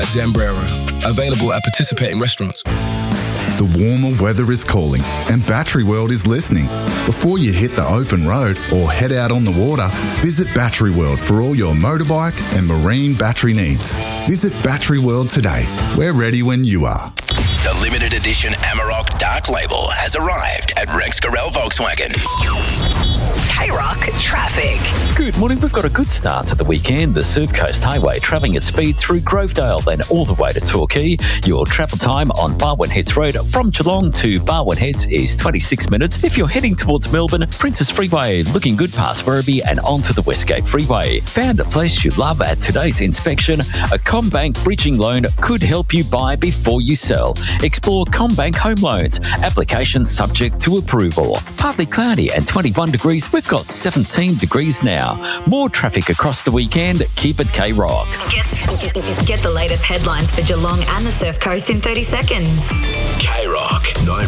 at Zambrero. Available at participating restaurants. The warmer weather is calling and Battery World is listening. Before you hit the open road or head out on the water, visit Battery World for all your motorbike and marine battery needs. Visit Battery World today. We're ready when you are. The limited edition Amarok Dark Label has arrived at Rex Gorell Volkswagen. K-Rock traffic. Good morning. We've got a good start to the weekend. The Surf Coast Highway travelling at speed through Grovedale, then all the way to Torquay. Your travel time on Barwon Heads Road from Geelong to Barwon Heads is 26 minutes. If you're heading towards Melbourne, Princess Freeway looking good past Werribee and onto the Westgate Freeway. Found a place you love at today's inspection. A CommBank bridging loan could help you buy before you sell. Explore CommBank Home Loans. Application subject to approval. Partly cloudy and 21 degrees. We've got 17 degrees now. More traffic across the weekend. Keep it K-Rock. Get the latest headlines for Geelong and the Surf Coast in 30 seconds. K-Rock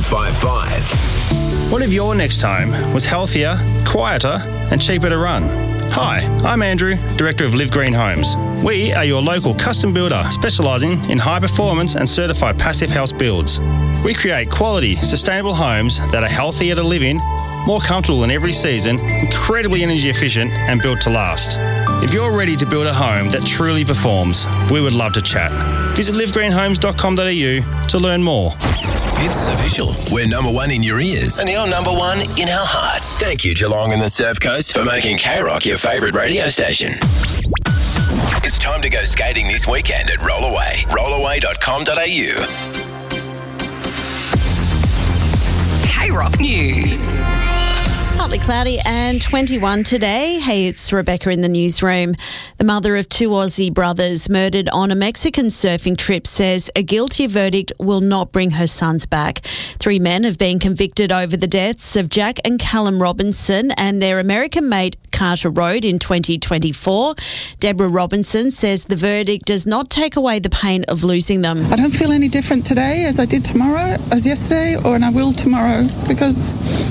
955. What if your next home was healthier, quieter and cheaper to run? Hi, I'm Andrew, Director of Live Green Homes. We are your local custom builder specialising in high performance and certified passive house builds. We create quality, sustainable homes that are healthier to live in, more comfortable in every season, incredibly energy efficient and built to last. If you're ready to build a home that truly performs, we would love to chat. Visit livegreenhomes.com.au to learn more. It's official. We're number one in your ears and you're number one in our hearts. Thank you, Geelong and the Surf Coast, for making K-Rock your favourite radio station. It's time to go skating this weekend at Rollaway. Rollaway.com.au. K-Rock News. Partly cloudy and 21 today. Hey, it's Rebecca in the newsroom. The mother of two Aussie brothers murdered on a Mexican surfing trip says a guilty verdict will not bring her sons back. 3 men have been convicted over the deaths of Jack and Callum Robinson and their American mate Carter Road in 2024. Deborah Robinson says the verdict does not take away the pain of losing them. I don't feel any different today as I did tomorrow, as yesterday, and I will tomorrow, because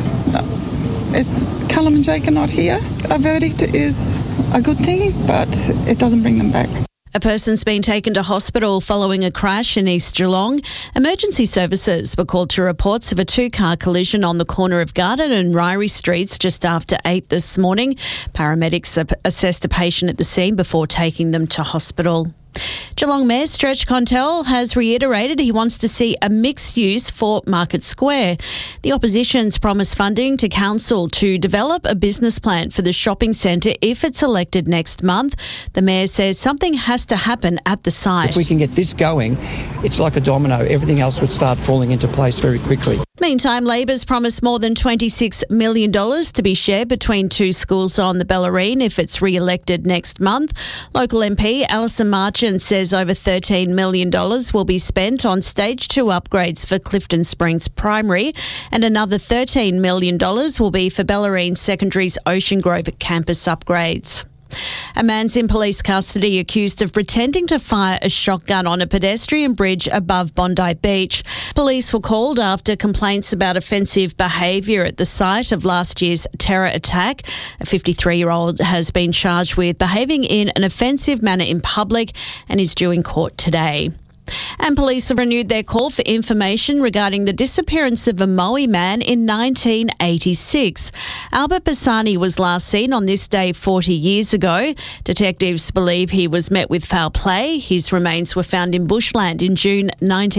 it's Callum and Jake are not here. A verdict is a good thing, but it doesn't bring them back. A person's been taken to hospital following a crash in East Geelong. Emergency services were called to reports of a 2-car collision on the corner of Garden and Ryrie Streets just after 8 this morning. Paramedics assessed a patient at the scene before taking them to hospital. Geelong Mayor Stretch Contel has reiterated he wants to see a mixed use for Market Square. The opposition's promised funding to council to develop a business plan for the shopping centre if it's elected next month. The mayor says something has to happen at the site. If we can get this going, it's like a domino. Everything else would start falling into place very quickly. Meantime, Labor's promised more than $26 million to be shared between 2 schools on the Bellarine if it's re-elected next month. Local MP Alison Marchant says over $13 million will be spent on Stage 2 upgrades for Clifton Springs Primary, and another $13 million will be for Bellarine Secondary's Ocean Grove campus upgrades. A man's in police custody accused of pretending to fire a shotgun on a pedestrian bridge above Bondi Beach. Police were called after complaints about offensive behaviour at the site of last year's terror attack. A 53-year-old has been charged with behaving in an offensive manner in public and is due in court today. And police have renewed their call for information regarding the disappearance of a Maui man in 1986. Albert Bassani was last seen on this day 40 years ago. Detectives believe he was met with foul play. His remains were found in bushland in June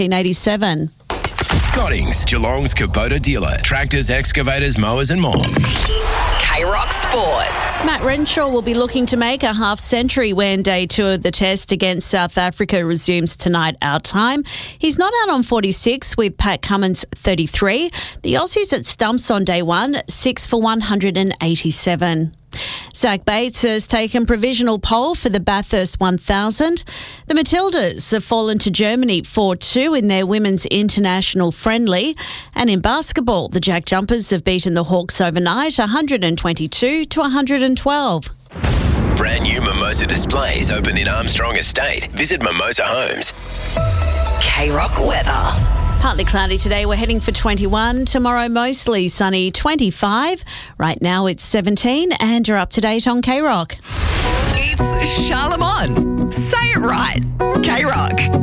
1987. Cottings, Geelong's Kubota dealer. Tractors, excavators, mowers and more. K-Rock Sport. Matt Renshaw will be looking to make a half-century when day 2 of the test against South Africa resumes tonight our time. He's not out on 46 with Pat Cummins 33. The Aussies at stumps on day 1, 6 for 187. Zach Bates has taken provisional pole for the Bathurst 1000. The Matildas have fallen to Germany 4-2 in their women's international friendly. And in basketball, the Jack Jumpers have beaten the Hawks overnight 122-112. Brand new Mimosa displays open in Armstrong Estate. Visit Mimosa Homes. K-Rock weather. Partly cloudy today. We're heading for 21. Tomorrow, mostly sunny, 25. Right now, it's 17. And you're up to date on K-Rock. It's Charlemagne. Say it right. K-Rock.